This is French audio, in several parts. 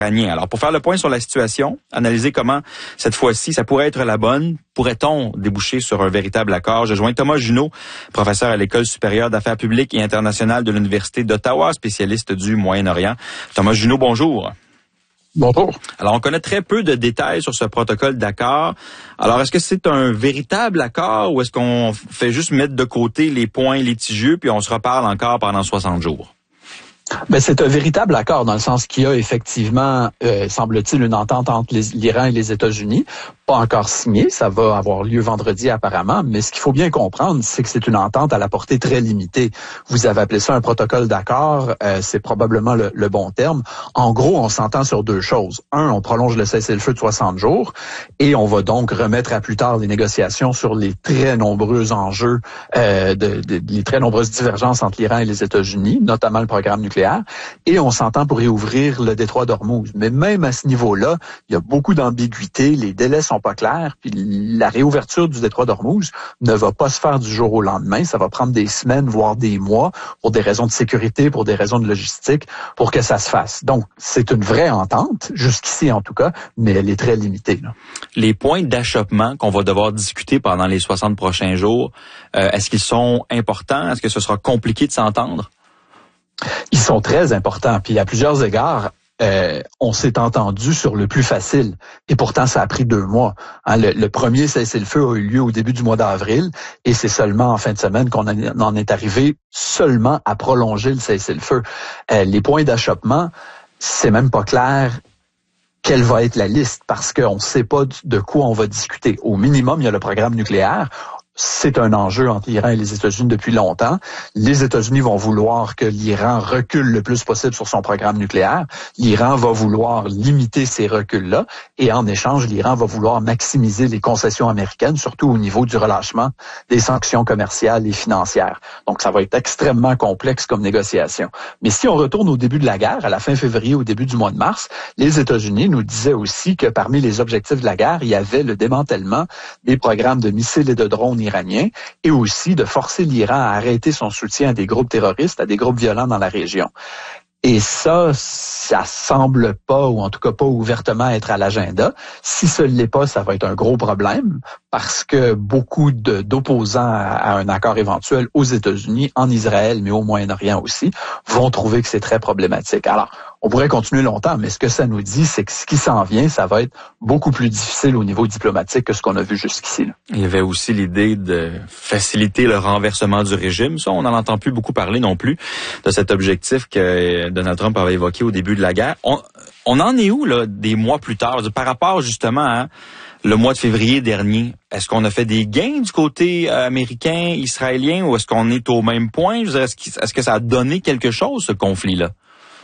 Alors, pour faire le point sur la situation, analyser comment, cette fois-ci, ça pourrait être la bonne, pourrait-on déboucher sur un véritable accord? Je joins Thomas Junot, professeur à l'École supérieure d'affaires publiques et internationales de l'Université d'Ottawa, spécialiste du Moyen-Orient. Thomas Junot, bonjour. Bonjour. Alors, on connaît très peu de détails sur ce protocole d'accord. Alors, est-ce que c'est un véritable accord ou est-ce qu'on fait juste mettre de côté les points litigieux puis on se reparle encore pendant 60 jours? Ben, c'est un véritable accord dans le sens qu'il y a effectivement, semble-t-il, une entente entre l'Iran et les États-Unis. Pas encore signée, ça va avoir lieu vendredi apparemment, mais ce qu'il faut bien comprendre, c'est que c'est une entente à la portée très limitée. Vous avez appelé ça un protocole d'accord, c'est probablement le bon terme. En gros, on s'entend sur deux choses. Un, on prolonge le cessez-le-feu de 60 jours et on va donc remettre à plus tard les négociations sur les très nombreux enjeux, les très nombreuses divergences entre l'Iran et les États-Unis, notamment le programme nucléaire, et on s'entend pour réouvrir le détroit d'Ormuz. Mais même à ce niveau-là, il y a beaucoup d'ambiguïté, les délais sont pas clairs, puis la réouverture du détroit d'Ormuz ne va pas se faire du jour au lendemain, ça va prendre des semaines, voire des mois, pour des raisons de sécurité, pour des raisons de logistique, pour que ça se fasse. Donc, c'est une vraie entente, jusqu'ici en tout cas, mais elle est très limitée, là. Les points d'achoppement qu'on va devoir discuter pendant les 60 prochains jours, est-ce qu'ils sont importants? Est-ce que ce sera compliqué de s'entendre? Ils sont très importants, puis à plusieurs égards, on s'est entendu sur le plus facile, et pourtant ça a pris 2 mois. Hein, le premier cessez-le-feu a eu lieu au début du mois d'avril, et c'est seulement en fin de semaine qu'on en est arrivé seulement à prolonger le cessez-le-feu. Les points d'achoppement, c'est même pas clair quelle va être la liste, parce qu'on ne sait pas de quoi on va discuter. Au minimum, il y a le programme nucléaire. C'est un enjeu entre l'Iran et les États-Unis depuis longtemps. Les États-Unis vont vouloir que l'Iran recule le plus possible sur son programme nucléaire. L'Iran va vouloir limiter ces reculs-là. Et en échange, l'Iran va vouloir maximiser les concessions américaines, surtout au niveau du relâchement des sanctions commerciales et financières. Donc, ça va être extrêmement complexe comme négociation. Mais si on retourne au début de la guerre, à la fin février, au début du mois de mars, les États-Unis nous disaient aussi que parmi les objectifs de la guerre, il y avait le démantèlement des programmes de missiles et de drones iraniens et aussi de forcer l'Iran à arrêter son soutien à des groupes terroristes, à des groupes violents dans la région. Et ça semble pas, ou en tout cas pas ouvertement être à l'agenda. Si ce l'est pas, ça va être un gros problème parce que beaucoup d'opposants à un accord éventuel aux États-Unis, en Israël, mais au Moyen-Orient aussi, vont trouver que c'est très problématique. Alors, on pourrait continuer longtemps, mais ce que ça nous dit, c'est que ce qui s'en vient, ça va être beaucoup plus difficile au niveau diplomatique que ce qu'on a vu jusqu'ici, là. Il y avait aussi l'idée de faciliter le renversement du régime. Ça, on n'en entend plus beaucoup parler non plus de cet objectif que Donald Trump avait évoqué au début de la guerre. On en est où, là, des mois plus tard, par rapport justement à le mois de février dernier? Est-ce qu'on a fait des gains du côté américain, israélien, ou est-ce qu'on est au même point? Je veux dire, est-ce que ça a donné quelque chose, ce conflit-là?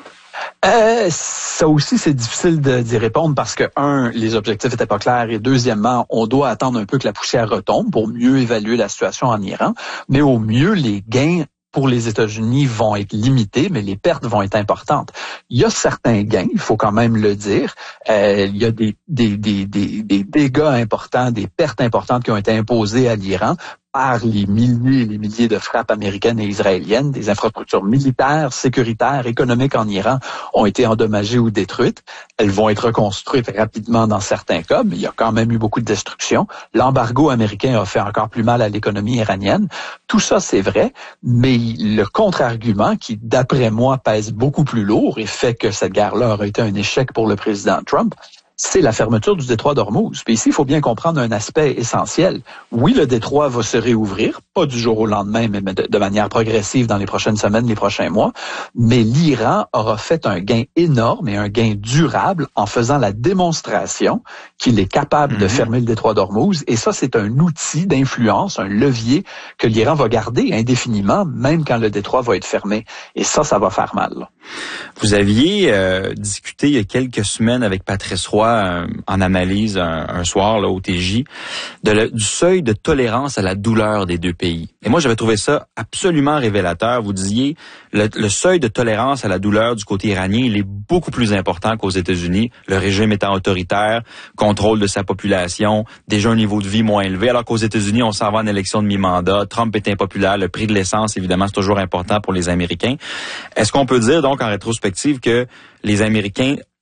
Ça aussi, c'est difficile d'y répondre parce que, les objectifs étaient pas clairs et deuxièmement, on doit attendre un peu que la poussière retombe pour mieux évaluer la situation en Iran. Mais au mieux, les gains pour les États-Unis vont être limités, mais les pertes vont être importantes. Il y a certains gains, il faut quand même le dire. Il y a des dégâts importants, des pertes importantes qui ont été imposées à l'Iran par les milliers et les milliers de frappes américaines et israéliennes. Des infrastructures militaires, sécuritaires, économiques en Iran ont été endommagées ou détruites. Elles vont être reconstruites rapidement dans certains cas, mais il y a quand même eu beaucoup de destruction. L'embargo américain a fait encore plus mal à l'économie iranienne. Tout ça, c'est vrai, mais le contre-argument qui, d'après moi, pèse beaucoup plus lourd et fait que cette guerre-là aurait été un échec pour le président Trump, c'est la fermeture du détroit d'Ormuz. Puis ici, il faut bien comprendre un aspect essentiel. Oui, le détroit va se réouvrir, pas du jour au lendemain, mais de manière progressive dans les prochaines semaines, les prochains mois. Mais l'Iran aura fait un gain énorme et un gain durable en faisant la démonstration qu'il est capable de fermer le détroit d'Ormuz. Et ça, c'est un outil d'influence, un levier que l'Iran va garder indéfiniment, même quand le détroit va être fermé. Et ça va faire mal, là. Vous aviez discuté il y a quelques semaines avec Patrice Roy en analyse un soir là au TJ du seuil de tolérance à la douleur des deux pays. Et moi, j'avais trouvé ça absolument révélateur. Vous disiez le seuil de tolérance à la douleur du côté iranien, il est beaucoup plus important qu'aux États-Unis. Le régime étant autoritaire, contrôle de sa population, déjà un niveau de vie moins élevé, alors qu'aux États-Unis, on s'en va en élection de mi-mandat, Trump est impopulaire, le prix de l'essence, évidemment, c'est toujours important pour les Américains. Est-ce qu'on peut dire donc en rétrospective que les Américains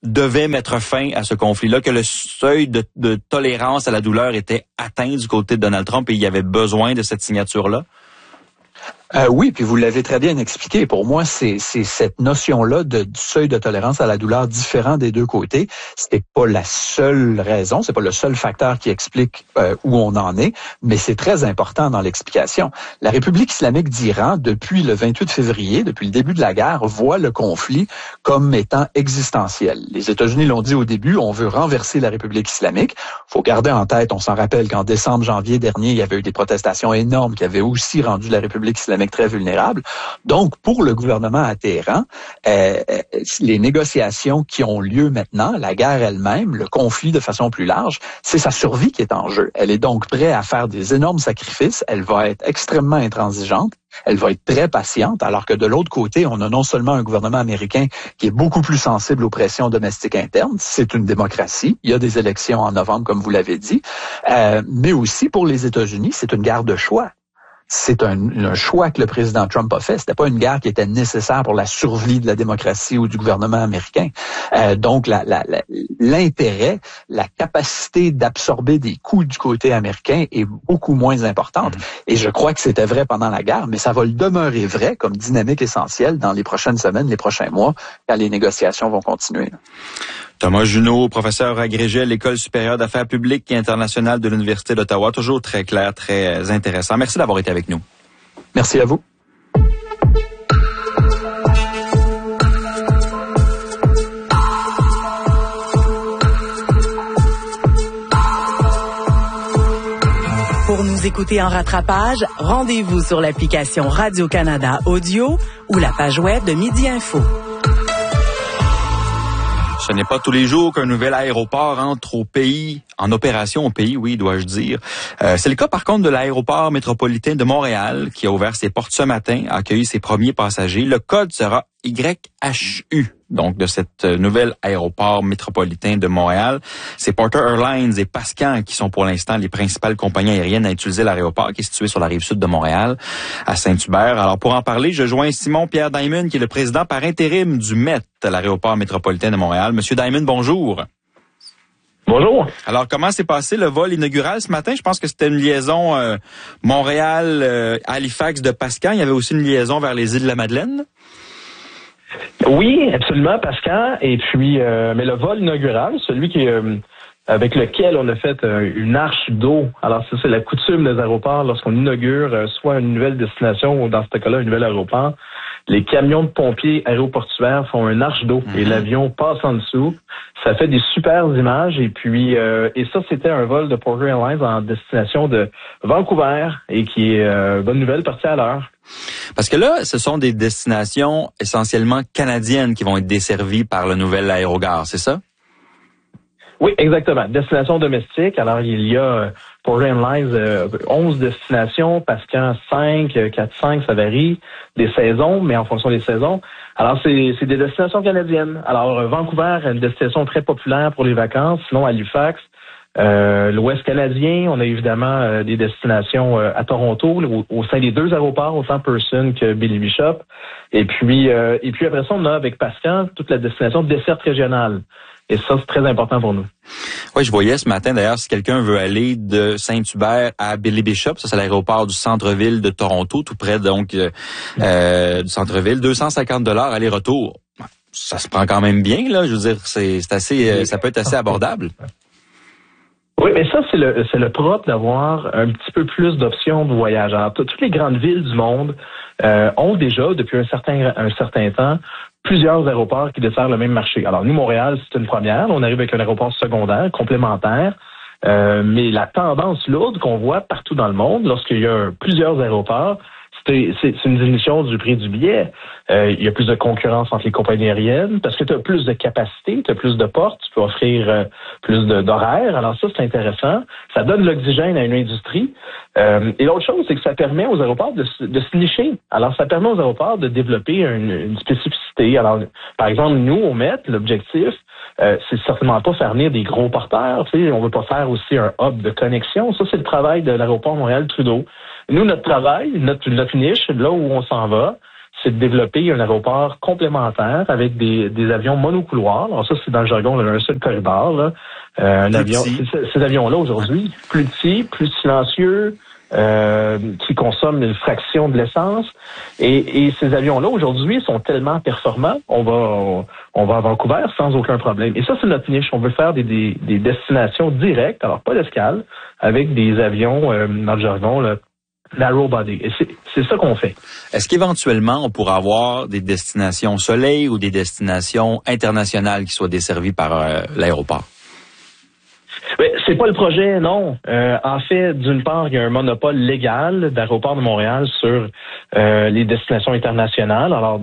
devait mettre fin à ce conflit-là, que le seuil de tolérance à la douleur était atteint du côté de Donald Trump et il y avait besoin de cette signature-là? Oui, puis vous l'avez très bien expliqué. Pour moi, c'est cette notion-là du seuil de tolérance à la douleur différent des deux côtés. C'est pas la seule raison, c'est pas le seul facteur qui explique où on en est, mais c'est très important dans l'explication. La République islamique d'Iran, depuis le 28 février, depuis le début de la guerre, voit le conflit comme étant existentiel. Les États-Unis l'ont dit au début, on veut renverser la République islamique. Faut garder en tête, on s'en rappelle qu'en décembre, janvier dernier, il y avait eu des protestations énormes qui avaient aussi rendu la République islamique très vulnérable. Donc, pour le gouvernement à Téhéran, les négociations qui ont lieu maintenant, la guerre elle-même, le conflit de façon plus large, c'est sa survie qui est en jeu. Elle est donc prête à faire des énormes sacrifices. Elle va être extrêmement intransigeante. Elle va être très patiente, alors que de l'autre côté, on a non seulement un gouvernement américain qui est beaucoup plus sensible aux pressions domestiques internes, c'est une démocratie, il y a des élections en novembre, comme vous l'avez dit, mais aussi pour les États-Unis, c'est une guerre de choix. C'est un choix que le président Trump a fait. C'était pas une guerre qui était nécessaire pour la survie de la démocratie ou du gouvernement américain. Donc, l'intérêt, la capacité d'absorber des coups du côté américain est beaucoup moins importante. Et je crois que c'était vrai pendant la guerre, mais ça va le demeurer vrai comme dynamique essentielle dans les prochaines semaines, les prochains mois, quand les négociations vont continuer. Thomas Junot, professeur agrégé à l'École supérieure d'affaires publiques et internationales de l'Université d'Ottawa. Toujours très clair, très intéressant. Merci d'avoir été avec nous. Merci à vous. Pour nous écouter en rattrapage, rendez-vous sur l'application Radio-Canada Audio ou la page web de Midi Info. Ce n'est pas tous les jours qu'un nouvel aéroport entre au pays, en opération au pays, oui, dois-je dire. C'est le cas, par contre, de l'aéroport métropolitain de Montréal, qui a ouvert ses portes ce matin, a accueilli ses premiers passagers. Le code sera YHU, donc de cette nouvelle aéroport métropolitain de Montréal. C'est Porter Airlines et Pascan qui sont pour l'instant les principales compagnies aériennes à utiliser l'aéroport, qui est situé sur la rive sud de Montréal, à Saint-Hubert. Alors, pour en parler, je joins Simon-Pierre Diamond, qui est le président par intérim du MET, l'aéroport métropolitain de Montréal. Monsieur Diamond, bonjour. Bonjour. Alors, comment s'est passé le vol inaugural ce matin? Je pense que c'était une liaison Montréal-Halifax de Pascan. Il y avait aussi une liaison vers les îles de la Madeleine. Oui, absolument, Pascal. Et puis, mais le vol inaugural, celui qui avec lequel on a fait une arche d'eau. Alors, ça, c'est la coutume des aéroports lorsqu'on inaugure soit une nouvelle destination ou dans ce cas-là, un nouvel aéroport. Les camions de pompiers aéroportuaires font une arche d'eau et l'avion passe en dessous. Ça fait des super images. Et puis, et ça, c'était un vol de Porter Airlines en destination de Vancouver et qui est bonne nouvelle, partie à l'heure. Parce que là, ce sont des destinations essentiellement canadiennes qui vont être desservies par le nouvel aérogare, c'est ça? Oui, exactement. Destination domestique. Alors, il y a pour Airlines 11 destinations, Pascan 5, 4-5, ça varie, des saisons, mais en fonction des saisons. Alors, c'est des destinations canadiennes. Alors, Vancouver, une destination très populaire pour les vacances. Sinon, Halifax, l'Ouest canadien, on a évidemment des destinations à Toronto, au sein des deux aéroports, autant Pearson que Billy Bishop. Et puis après ça, on a avec Pascan toute la destination desserte régionale. Et ça, c'est très important pour nous. Oui, je voyais ce matin, d'ailleurs, si quelqu'un veut aller de Saint-Hubert à Billy Bishop, ça c'est l'aéroport du centre-ville de Toronto, tout près donc du centre-ville, 250 $ aller-retour. Ça se prend quand même bien, là. Je veux dire, c'est assez, ça peut être assez abordable. Oui, mais ça, c'est le propre d'avoir un petit peu plus d'options de voyage. Alors, toutes les grandes villes du monde ont déjà, depuis un certain temps, plusieurs aéroports qui desservent le même marché. Alors, nous, Montréal, c'est une première. On arrive avec un aéroport secondaire, complémentaire. Mais la tendance lourde qu'on voit partout dans le monde, lorsqu'il y a plusieurs aéroports, c'est une diminution du prix du billet. Il y a plus de concurrence entre les compagnies aériennes parce que tu as plus de capacité, tu as plus de portes, tu peux offrir plus d'horaires. Alors ça, c'est intéressant. Ça donne l'oxygène à une industrie. Et l'autre chose, c'est que ça permet aux aéroports de se nicher. Alors, ça permet aux aéroports de développer une spécificité. Alors, par exemple, nous, au MET, l'objectif, c'est certainement pas faire venir des gros porteurs. Tu sais, on veut pas faire aussi un hub de connexion. Ça, c'est le travail de l'aéroport Montréal-Trudeau. Nous, notre travail, notre niche, là où on s'en va, c'est de développer un aéroport complémentaire avec des avions monocouloirs. Alors ça, c'est dans le jargon, un seul corridor. Là. Un avion, ces avions-là, aujourd'hui, plus petits, plus silencieux, qui consomment une fraction de l'essence. Et ces avions-là, aujourd'hui, sont tellement performants, on va à Vancouver sans aucun problème. Et ça, c'est notre niche. On veut faire des destinations directes, alors pas d'escale, avec des avions, dans le jargon, là, narrow body. Et c'est ça qu'on fait. Est-ce qu'éventuellement, on pourra avoir des destinations soleil ou des destinations internationales qui soient desservies par l'aéroport? Mais c'est pas le projet, non. En fait, d'une part, il y a un monopole légal d'Aéroport de Montréal sur les destinations internationales. Alors,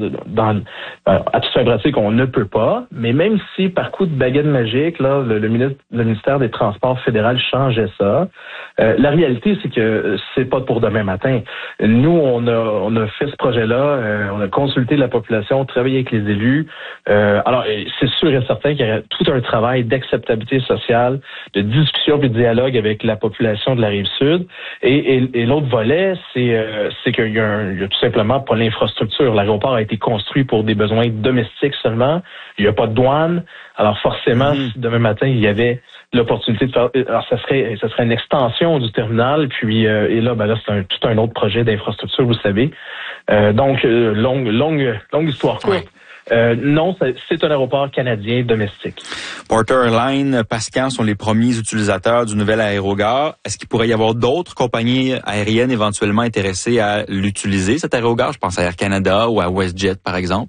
à toute fin pratique, on ne peut pas. Mais même si, par coup de baguette magique, là, le ministère des Transports fédéral changeait ça, la réalité, c'est que c'est pas pour demain matin. Nous, on a fait ce projet-là, on a consulté la population, travaillé avec les élus. Alors, c'est sûr et certain qu'il y a tout un travail d'acceptabilité sociale, de discussion et de dialogue avec la population de la Rive-Sud. Et l'autre volet, c'est qu'il y a tout simplement pas l'infrastructure. L'aéroport a été construit pour des besoins domestiques seulement. Il n'y a pas de douane. Alors forcément, si demain matin, il y avait l'opportunité de faire... Alors ça serait une extension du terminal. Puis et là, c'est tout un autre projet d'infrastructure, vous savez. Donc, longue histoire courte. Ouais. Non, c'est un aéroport canadien domestique. Porter Airlines, Pascan sont les premiers utilisateurs du nouvel aérogare. Est-ce qu'il pourrait y avoir d'autres compagnies aériennes éventuellement intéressées à l'utiliser, cet aérogare? Je pense à Air Canada ou à WestJet, par exemple.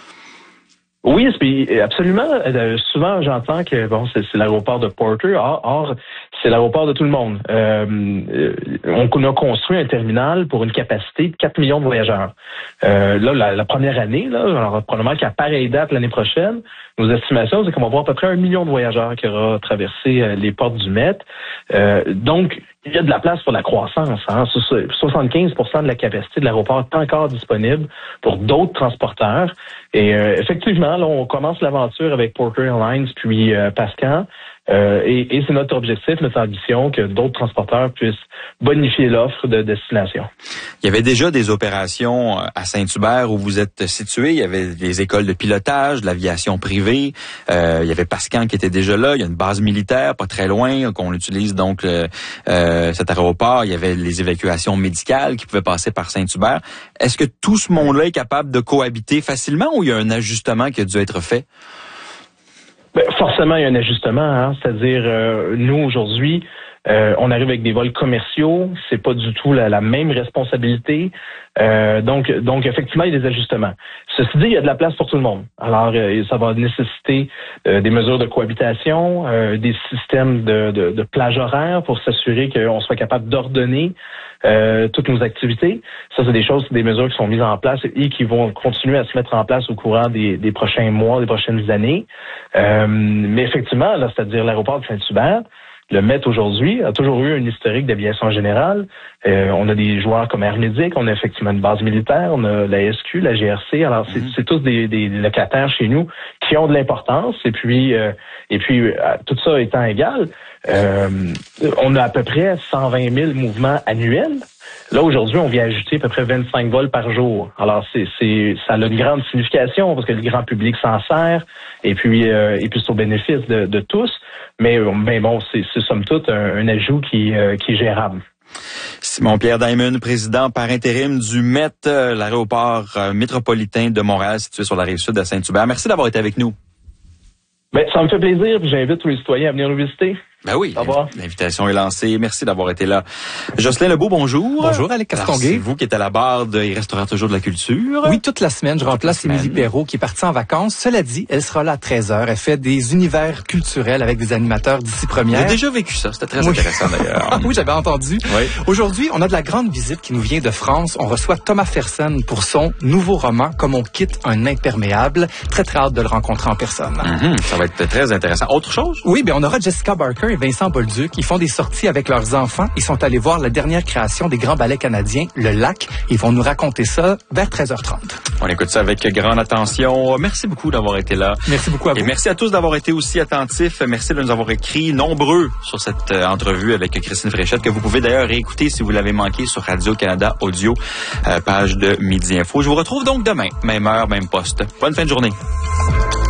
Oui, absolument. Souvent, j'entends que c'est l'aéroport de Porter. Or, c'est l'aéroport de tout le monde. On a construit un terminal pour une capacité de 4 millions de voyageurs. Là, la première année, alors probablement qu'à pareille date l'année prochaine, nos estimations, c'est qu'on va avoir à peu près 1 million de voyageurs qui aura traversé les portes du Met. Donc, il y a de la place pour la croissance. 75% de la capacité de l'aéroport est encore disponible pour d'autres transporteurs. Et effectivement, là, on commence l'aventure avec Porter Airlines puis Pascan. Et c'est notre objectif, notre ambition, que d'autres transporteurs puissent bonifier l'offre de destination. Il y avait déjà des opérations à Saint-Hubert où vous êtes situé. Il y avait des écoles de pilotage, de l'aviation privée. Il y avait Pascan qui était déjà là. Il y a une base militaire pas très loin qu'on utilise donc cet aéroport. Il y avait les évacuations médicales qui pouvaient passer par Saint-Hubert. Est-ce que tout ce monde-là est capable de cohabiter facilement ou il y a un ajustement qui a dû être fait? Forcément, il y a un ajustement. C'est-à-dire, nous, aujourd'hui, on arrive avec des vols commerciaux. C'est pas du tout la même responsabilité. Donc, effectivement, il y a des ajustements. Ceci dit, il y a de la place pour tout le monde. Alors, ça va nécessiter des mesures de cohabitation, des systèmes de plage horaire pour s'assurer qu'on soit capable d'ordonner toutes nos activités. Ça, c'est des mesures qui sont mises en place et qui vont continuer à se mettre en place au courant des prochains mois, des prochaines années. Mais effectivement, là, c'est-à-dire l'aéroport de Saint-Hubert, le Met aujourd'hui a toujours eu un historique d'aviation générale. On a des joueurs comme Air Médic, on a effectivement une base militaire, on a la SQ, la GRC. Alors, c'est tous des locataires chez nous qui ont de l'importance. Et puis tout ça étant égal, on a à peu près 120 000 mouvements annuels. Là, aujourd'hui, on vient ajouter à peu près 25 vols par jour. Alors, ça a une grande signification parce que le grand public s'en sert et puis c'est au bénéfice de tous. Mais bon, c'est somme toute un ajout qui est gérable. Simon-Pierre Diamond, président par intérim du Met, l'aéroport métropolitain de Montréal, situé sur la Rive-Sud de Saint-Hubert. Merci d'avoir été avec nous. Ça me fait plaisir, puis j'invite tous les citoyens à venir nous visiter. Ben oui, au revoir. L'invitation est lancée. Merci d'avoir été là. Jocelyn Lebeau, bonjour. Bonjour, Alex Castonguay. C'est vous qui êtes à la barre de Il restera toujours de la culture. Oui, toute la semaine. Je remplace Émilie Perrault qui est partie en vacances. Cela dit, elle sera là à 13h. Elle fait des univers culturels avec des animateurs d'ici première. J'ai déjà vécu ça. C'était très intéressant d'ailleurs. Oui, j'avais entendu. Oui. Aujourd'hui, on a de la grande visite qui nous vient de France. On reçoit Thomas Fersen pour son nouveau roman, Comme on quitte un imperméable. Très, très hâte de le rencontrer en personne. Ça va être très intéressant. Autre chose? Oui, on aura Jessica Barker et Vincent Bolduc. Ils font des sorties avec leurs enfants. Ils sont allés voir la dernière création des grands ballets canadiens, Le Lac. Ils vont nous raconter ça vers 13h30. On écoute ça avec grande attention. Merci beaucoup d'avoir été là. Merci beaucoup à vous. Et merci à tous d'avoir été aussi attentifs. Merci de nous avoir écrit nombreux sur cette entrevue avec Christine Fréchette, que vous pouvez d'ailleurs réécouter si vous l'avez manqué sur Radio-Canada Audio, page de Midi Info. Je vous retrouve donc demain, même heure, même poste. Bonne fin de journée.